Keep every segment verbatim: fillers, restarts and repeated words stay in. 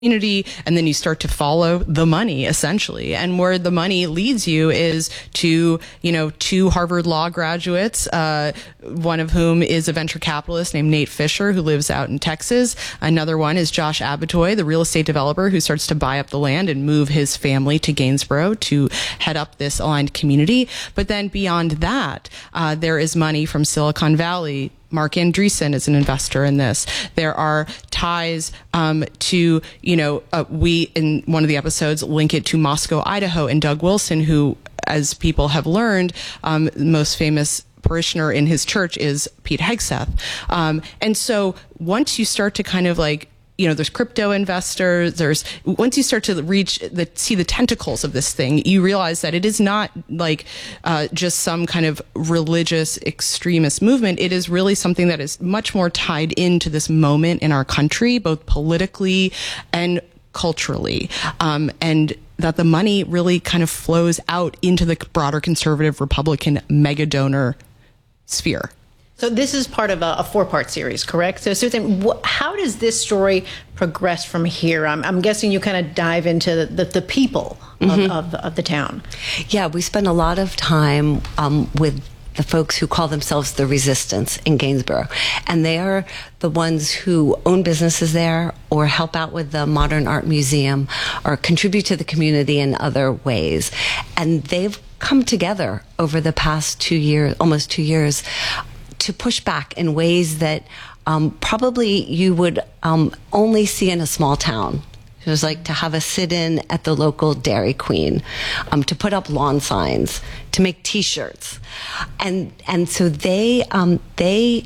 community, and then you start to follow the money, essentially. And where the money leads you is to, you know, two Harvard Law graduates, uh, one of whom is a venture capitalist named Nate Fisher, who lives out in Texas. Another one is Josh Abatoy, the real estate developer who starts to buy up the land and move his family to Gainsborough to head up this aligned community. But then beyond that, uh, there is money from Silicon Valley. Mark Andreessen is an investor in this. There are ties um, to, you know, uh, we, in one of the episodes, link it to Moscow, Idaho, and Doug Wilson, who, as people have learned, um, the most famous parishioner in his church is Pete Hegseth. Um, and so once you start to kind of like, you know, there's crypto investors, there's, once you start to reach the, see the tentacles of this thing, you realize that it is not like uh, just some kind of religious extremist movement. It is really something that is much more tied into this moment in our country, both politically and culturally. Um, and that the money really kind of flows out into the broader conservative Republican mega donor sphere. So this is part of a, a four-part series, correct? So Susan, wh- how does this story progress from here? I'm, I'm guessing you kind of dive into the, the, the people of, mm-hmm. of, of the town. Yeah, we spend a lot of time um, with the folks who call themselves the Resistance in Gainsborough. And they are the ones who own businesses there or help out with the Modern Art Museum or contribute to the community in other ways. And they've come together over the past two years, almost two years, to push back in ways that um, probably you would um, only see in a small town. It was like to have a sit-in at the local Dairy Queen, um, to put up lawn signs, to make T-shirts, and and so they um, they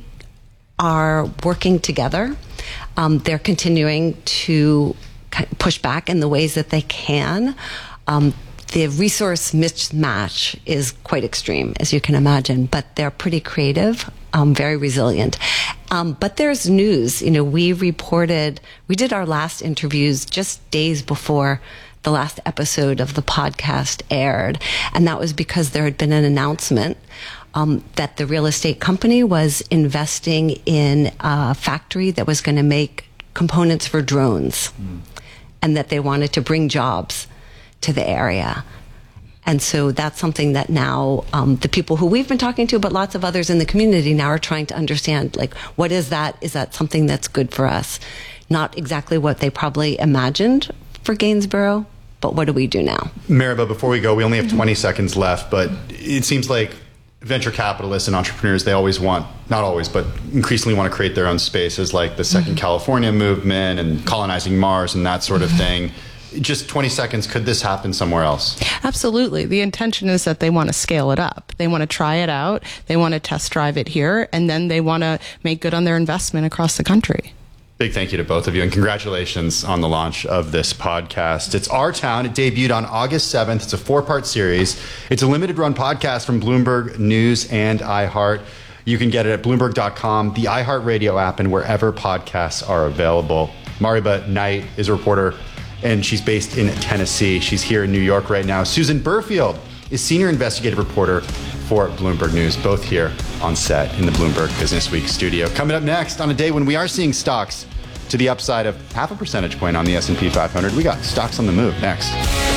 are working together. Um, they're continuing to push back in the ways that they can. Um, The resource mismatch is quite extreme, as you can imagine, but they're pretty creative, um, very resilient. Um, but there's news. You know, we reported, we did our last interviews just days before the last episode of the podcast aired, and that was because there had been an announcement um, that the real estate company was investing in a factory that was going to make components for drones, mm. and that they wanted to bring jobs to the area. And so that's something that now um, the people who we've been talking to, but lots of others in the community now are trying to understand, like, what is that? Is that something that's good for us? Not exactly what they probably imagined for Gainsborough, but what do we do now? Maribel, before we go, we only have twenty seconds left, but it seems like venture capitalists and entrepreneurs, they always want, not always, but increasingly want to create their own spaces, like the Second mm-hmm. California movement and colonizing Mars and that sort of thing. Just twenty seconds, could this happen somewhere else? Absolutely. The intention is that they want to scale it up. They want to try it out. They want to test drive it here, and then they want to make good on their investment across the country. Big thank you to both of you, and congratulations on the launch of this podcast. It's Our Town. It debuted on August seventh. It's a four-part series. It's a limited-run podcast from Bloomberg News and iHeart. You can get it at Bloomberg dot com, the iHeartRadio app, and wherever podcasts are available. Mariba Knight is a reporter, and she's based in Tennessee. She's here in New York right now. Susan Burfield is senior investigative reporter for Bloomberg News, both here on set in the Bloomberg Business Week studio. Coming up next, on a day when we are seeing stocks to the upside of half a percentage point on the S and P five hundred, we got stocks on the move next.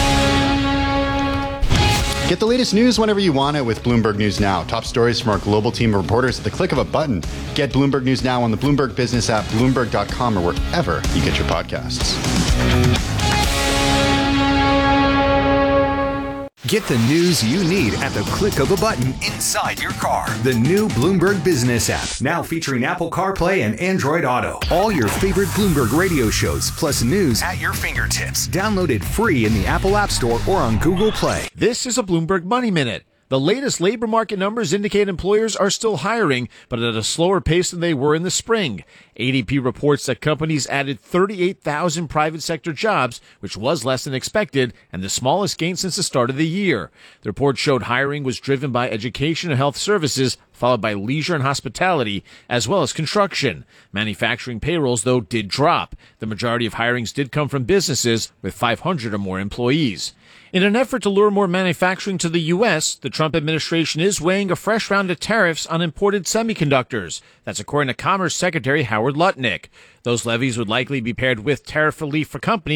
Get the latest news whenever you want it with Bloomberg News Now. Top stories from our global team of reporters at the click of a button. Get Bloomberg News Now on the Bloomberg Business app, Bloomberg dot com, or wherever you get your podcasts. Get the news you need at the click of a button inside your car. The new Bloomberg Business app, now featuring Apple CarPlay and Android Auto. All your favorite Bloomberg radio shows, plus news at your fingertips. Download it free in the Apple App Store or on Google Play. This is a Bloomberg Money Minute. The latest labor market numbers indicate employers are still hiring, but at a slower pace than they were in the spring. A D P reports that companies added thirty-eight thousand private sector jobs, which was less than expected, and the smallest gain since the start of the year. The report showed hiring was driven by education and health services, followed by leisure and hospitality, as well as construction. Manufacturing payrolls, though, did drop. The majority of hirings did come from businesses with five hundred or more employees. In an effort to lure more manufacturing to the U S, the Trump administration is weighing a fresh round of tariffs on imported semiconductors. That's according to Commerce Secretary Howard Howard Lutnick. Those levies would likely be paired with tariff relief for companies